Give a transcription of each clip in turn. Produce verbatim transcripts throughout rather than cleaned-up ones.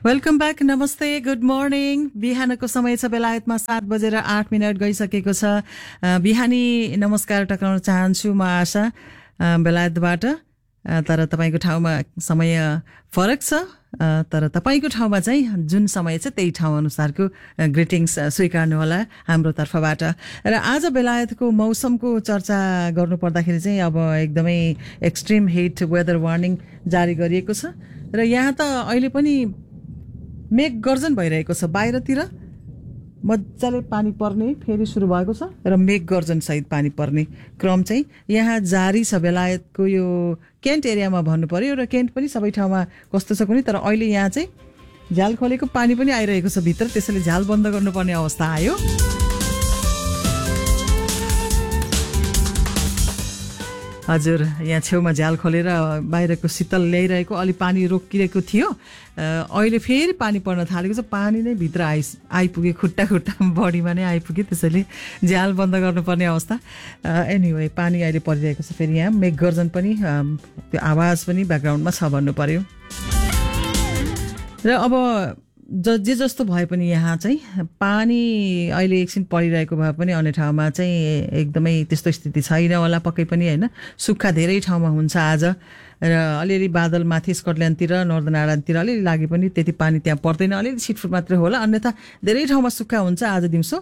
Welcome back, नमस्ते, good morning. बिहानको समय छ, बेलायतमा सात बजेर आठ मिनट गइसकेको छ। बिहानी नमस्कार टक्राउन चाहन्छु म आशा बेलायतबाट। तर तपाईँको ठाउँमा समय फरक छ, तर तपाईँको ठाउँमा चाहिँ जुन समय छ त्यही ठाउँ अनुसारको ग्रिटिङ्स स्वीकार्नुहोला हाम्रो तर्फबाट। र आज बेलायतको मौसमको चर्चा गर्नुपर्दाखेरि चाहिँ अब एकदमै एक्सट्रिम हिट वेदर वार्निङ जारी गरिएको छ र यहाँ त अहिले पनि मेघ गर्जन भइरहेको छ। बाहिरतिर मजाले पानी पर्ने फेरि सुरु भएको छ र मेघ गर्जन सहित पानी पर्ने क्रम चाहिँ यहाँ जारी छ बेलायतको यो केन्ट एरियामा भन्नु पर्यो। र केन्ट पनि सबै ठाउँमा कस्तो छ कुनै, तर अहिले यहाँ चाहिँ झ्याल खोलेको पानी पनि आइरहेको छ भित्र, त्यसैले झ्याल बन्द गर्नुपर्ने अवस्था आयो। हजुर, यहाँ छेउमा झ्याल खोलेर बाहिरको शीतल ल्याइरहेको, अलि पानी रोकिरहेको थियो, अहिले फेरि पानी पर्न थालेको छ। पानी नै भित्र आइ आइपुगे खुट्टा खुट्टा बडीमा नै आइपुग्यो, त्यसैले झ्याल बन्द गर्नुपर्ने अवस्था। एनिवे पानी अहिले परिरहेको छ। फेरि यहाँ मेघ गर्जन पनि, त्यो आवाज पनि ब्याकग्राउन्डमा छ भन्नु पर्यो। र अब ज जे जस्तो भए पनि यहाँ चाहिँ पानी अहिले एकछिन परिरहेको भए पनि अन्य ठाउँमा चाहिँ एकदमै त्यस्तो स्थिति छैन होला पक्कै पनि, होइन। सुक्खा धेरै ठाउँमा हुन्छ आज, र अलिअलि बादल माथि स्कटल्यान्डतिर नर्दन आयरल्यान्डतिर अलिअलि लागे पनि त्यति पानी त्यहाँ पर्दैन, अलिअलि छिटफुट मात्रै होला। अन्यथा धेरै ठाउँमा सुक्खा हुन्छ आज दिउँसो,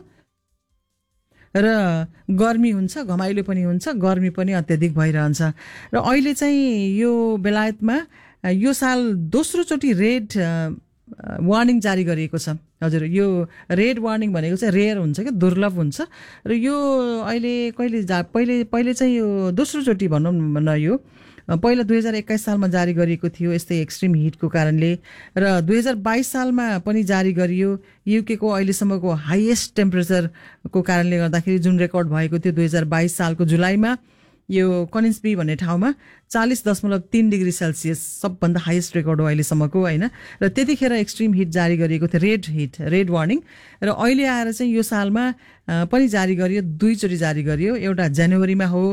र गर्मी हुन्छ, घमाइलो पनि हुन्छ, गर्मी पनि अत्याधिक भइरहन्छ। र अहिले चाहिँ यो बेलायतमा यो साल दोस्रोचोटि रेड वार्निङ जारी गरिएको छ। हजुर, यो रेड वार्निङ भनेको चाहिँ रेयर हुन्छ क्या, दुर्लभ हुन्छ। र यो अहिले कहिले जा पहिले पहिले चाहिँ यो दोस्रोचोटि भनौँ न, यो पहिला दुई हजार एक्काइस सालमा जारी गरिएको थियो यस्तै एक्सट्रिम हिटको कारणले, र दुई हजार बाइस सालमा पनि जारी गरियो। युकेको अहिलेसम्मको हाइएस्ट टेम्परेचरको कारणले गर्दाखेरि जुन रेकर्ड भएको थियो दुई हजार बाइस सालको जुलाईमा, यो कनिन्सबी भन्ने ठाउँमा चालिस दशमलव तीन डिग्री सेल्सियस सबभन्दा हाइएस्ट रेकर्ड हो अहिलेसम्मको, होइन। र त्यतिखेर एक्सट्रिम हिट जारी गरिएको थियो, रेड हिट, रेड वार्निङ। र अहिले आएर चाहिँ यो सालमा पनि जारी गरियो, दुईचोटि जारी गरियो। एउटा जनवरीमा हो,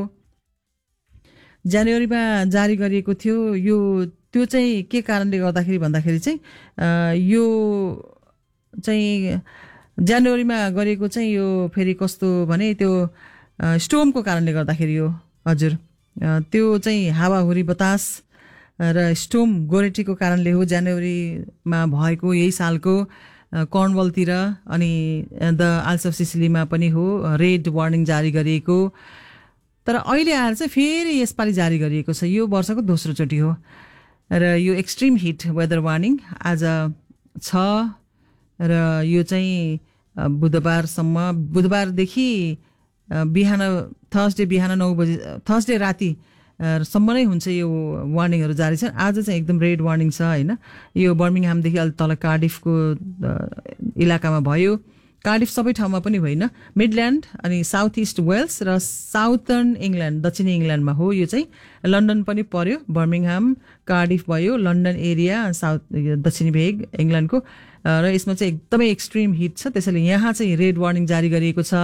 जनवरीमा जारी गरिएको थियो। यो त्यो चाहिँ के कारणले गर्दाखेरि भन्दाखेरि चाहिँ यो चाहिँ जनवरीमा गरेको चाहिँ यो फेरि कस्तो भने त्यो स्टोर्मको कारणले गर्दाखेरि हो। हजुर, त्यो चाहिँ हावाहुरी बतास र स्टोर्म गोरेटीको कारणले हो। जनवरीमा भएको यही सालको कर्नवलतिर अनि द आइल्स अफ सिसिलीमा पनि हो रेड वार्निङ जारी गरिएको। तर अहिले आएर चाहिँ फेरि यसपालि जारी गरिएको छ, यो वर्षको दोस्रोचोटि हो। र यो एक्सट्रिम हिट वेदर वार्निङ आज छ, र यो चाहिँ बुधबारसम्म, बुधबारदेखि बिहान थर्सडे बिहान नौ बजी थर्सडे राति सम्म नै हुन्छ यो वार्निङहरू जारी छ। आज चाहिँ एकदम रेड वार्निङ छ, होइन। यो बर्मिङहामदेखि अलि तल कार्डिफको इलाकामा भयो। कार्डिफ सबै ठाउँमा पनि होइन, मिडल्यान्ड अनि साउथ इस्ट वेल्स र साउथर्न इङ्ल्यान्ड, दक्षिणी इङ्ल्यान्डमा हो। यो चाहिँ लन्डन पनि पर्यो, बर्मिङहाम, कार्डिफ भयो, लन्डन एरिया, साउथ दक्षिणी भेग इङ्ल्यान्डको। र यसमा चाहिँ एकदमै एक्सट्रिम हिट छ, त्यसैले यहाँ चाहिँ रेड वार्निङ जारी गरिएको छ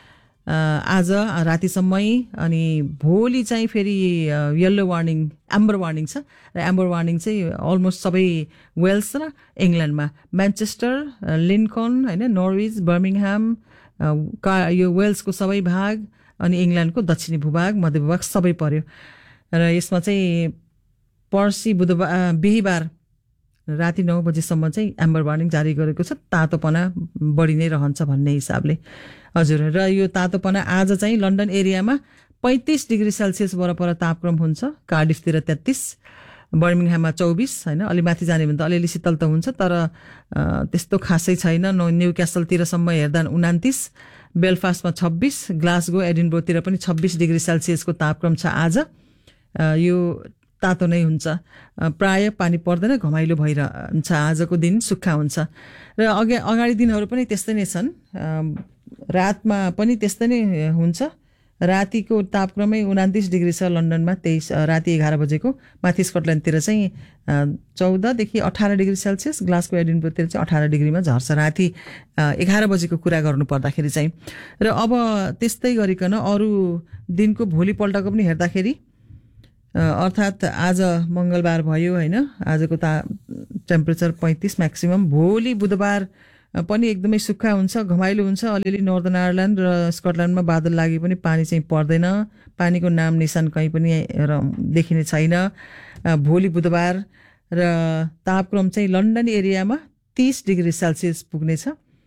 आज रातिसम्मै। अनि भोलि चाहिँ फेरि येल्लो वार्निङ, एम्बर वार्निङ छ। र एम्बर वार्निङ चाहिँ अलमोस्ट सबै वेल्स र इङ्ल्यान्डमा, म्यान्चेस्टर, लिन्कन, होइन, नर्विच, बर्मिङहाम, का यो वेल्सको सबै भाग अनि इङ्ल्यान्डको दक्षिणी भूभाग, मध्य भूभाग सबै पर्यो। र यसमा चाहिँ पर्सि बुधबार बिहिबार राति नौ बजीसम्म चाहिँ एम्बर वार्निङ जारी गरेको छ। तातोपना बढी नै रहन्छ भन्ने हिसाबले। हजुर, र यो तातोपना आज चाहिँ लन्डन एरियामा पैँतिस डिग्री सेल्सियस वरपर तापक्रम हुन्छ, कार्डिफतिर तेत्तिस, बर्मिङहाममा चौबिस, होइन। अलि माथि जाने भने त अलिअलि शीतल त हुन्छ, तर त्यस्तो खासै छैन। न्यू क्यासलतिरसम्म हेर्दा उनातिस, बेलफास्टमा छब्बिस, ग्लासगो एडिनब्रोतिर पनि छब्बिस डिग्री सेल्सियसको तापक्रम छ आज। यो तातो नै हुन्छ, प्राय पानी पर्दैन, घमाइलो भइरहन्छ। आजको दिन सुक्खा हुन्छ। र अघि अगाडि दिनहरू पनि त्यस्तै नै छन्, रातमा पनि त्यस्तै नै हुन्छ। रातिको तापक्रमै उनातिस डिग्री छ लन्डनमा, तेइस राति एघार बजेको। माथि स्कटल्यान्डतिर चाहिँ चौधदेखि अठार डिग्री सेल्सियस, ग्लासको एडिनब्रोतिर चाहिँ अठार डिग्रीमा झर्छ राति एघार बजेको कुरा गर्नु पर्दाखेरि चाहिँ। र अब त्यस्तै गरिकन अरू दिनको भोलिपल्टको पनि हेर्दाखेरि, अर्थात् आज मङ्गलबार भयो, होइन। आजको ता टेम्परेचर पैँतिस म्याक्सिमम। भोलि बुधबार पनि एकदमै सुक्खा हुन्छ, घमाइलो हुन्छ। अलिअलि नर्दर्न आयरल्यान्ड र स्कटल्यान्डमा बादल लागे पनि पानी चाहिँ पर्दैन। पानीको नाम निशान कहीँ पनि देखिने छैन भोलि बुधबार। र तापक्रम चाहिँ लन्डन एरियामा तीस डिग्री सेल्सियस पुग्नेछ।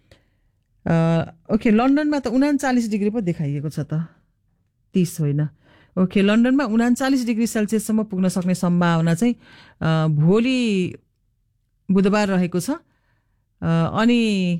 ओके, लन्डनमा त उनाचालिस डिग्री पो देखाइएको छ त, तीस होइन। ओके, लन्डनमा उनाचालिस डिग्री सेल्सियससम्म पुग्न सक्ने सम्भावना चाहिँ भोलि बुधबार रहेको छ। अनि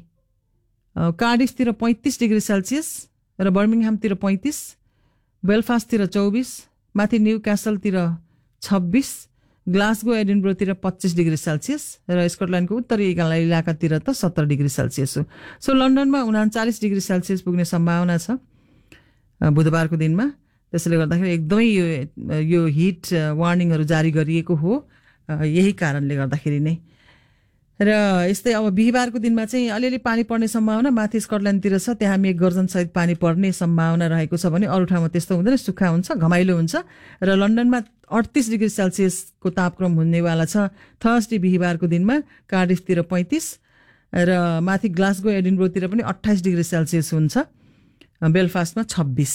कार्डिफतिर पैँतिस डिग्री सेल्सियस र बर्मिङहामतिर पैँतिस, बेलफास्टतिर चौबिस, माथि न्यू क्यासलतिर छब्बिस, ग्लासगो एडिनब्रोतिर पच्चिस डिग्री सेल्सियस र स्कटल्यान्डको उत्तरी इलाकातिर त सत्तर डिग्री सेल्सियस हो। सो लन्डनमा उनाचालिस डिग्री सेल्सियस पुग्ने सम्भावना छ बुधबारको दिनमा। त्यसैले गर्दाखेरि एकदमै यो यो हिट वार्निङहरू जारी गरिएको हो यही कारणले गर्दाखेरि नै। र यस्तै अब बिहिबारको दिनमा चाहिँ अलिअलि पानी पर्ने सम्भावना माथि स्कटल्यान्डतिर छ, त्यहाँ मेघ गर्जनसहित पानी पर्ने सम्भावना रहेको छ भने अरू ठाउँमा त्यस्तो हुँदैन, सुक्खा हुन्छ, घमाइलो हुन्छ। र लन्डनमा अडतिस डिग्री सेल्सियसको तापक्रम हुनेवाला छ थर्सडे बिहिबारको दिनमा। कार्डिफतिर पैँतिस र माथि ग्लासगो एडिनब्रोतिर पनि अट्ठाइस डिग्री सेल्सियस हुन्छ, बेलफास्टमा छब्बिस।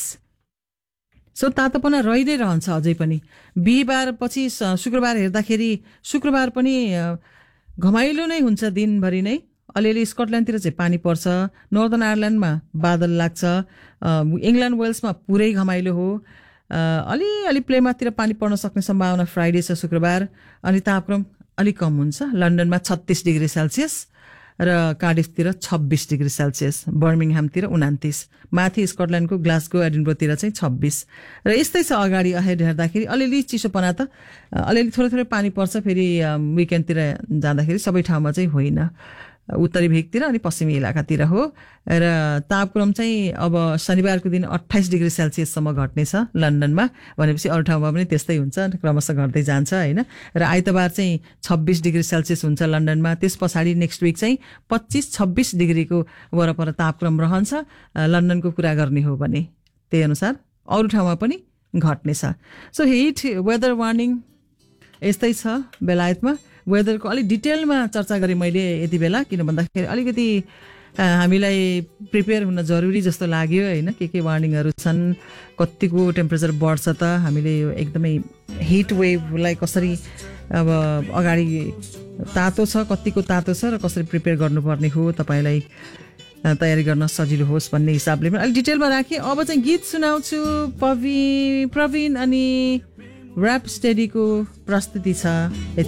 सो तातोपना रहि नै रहन्छ अझै पनि। बिहिबार पछि शुक्रबार हेर्दाखेरि शुक्रबार पनि घमाइलो नै हुन्छ दिनभरि नै। अलिअलि स्कटल्यान्डतिर चाहिँ पानी पर्छ, नर्दर्न आयरल्यान्डमा बादल लाग्छ, इङ्ल्यान्ड वेल्समा पुरै घमाइलो हो। अलिअलि प्लेमातिर पानी पर्न सक्ने सम्भावना फ्राइडे छ शुक्रबार। अनि तापक्रम अलिक कम हुन्छ, लन्डनमा छत्तिस डिग्री सेल्सियस र कार्डिफतिर छब्बिस डिग्री सेल्सियस, बर्मिङहामतिर उनातिस, माथि स्कटल्यान्डको ग्लासगो एडिनब्रोतिर चाहिँ छब्बिस। र यस्तै छ अगाडि अहेड हेर्दाखेरि। अलिअलि चिसोपना त अलिअलि थोरै थोरै पानी पर्छ फेरि विकेन्डतिर जाँदाखेरि, सबै ठाउँमा चाहिँ होइन, उत्तरी भेगतिर अनि पश्चिमी इलाकातिर हो। र तापक्रम चाहिँ अब शनिबारको दिन अट्ठाइस डिग्री सेल्सियससम्म घट्नेछ लन्डनमा, भनेपछि अरू ठाउँमा पनि त्यस्तै हुन्छ, क्रमशः घट्दै जान्छ होइन। र आइतबार चाहिँ छब्बिस डिग्री सेल्सियस हुन्छ लन्डनमा। त्यस पछाडि नेक्स्ट विक चाहिँ पच्चिस छब्बिस डिग्रीको वरपर तापक्रम रहन्छ लन्डनको कुरा गर्ने हो भने। त्यही अनुसार अरू ठाउँमा पनि घट्नेछ। सो हिट वेदर वार्निङ यस्तै छ बेलायतमा। वेदरको अलिक डिटेलमा चर्चा गरेँ मैले यति बेला, किन भन्दाखेरि अलिकति हामीलाई प्रिपेयर हुन जरुरी जस्तो लाग्यो होइन। के के वार्निङहरू छन्, कतिको टेम्परेचर बढ्छ त, हामीले यो एकदमै हिट वेभलाई कसरी अब अगाडि तातो छ, कतिको तातो छ र कसरी प्रिपेयर गर्नुपर्ने हो तपाईँलाई तयारी गर्न सजिलो होस् भन्ने हिसाबले पनि अलिक डिटेलमा राखेँ। अब चाहिँ गीत सुनाउँछु, पवि प्रवीण अनि ऱ्याप स्टडीको प्रस्तुति छ। यति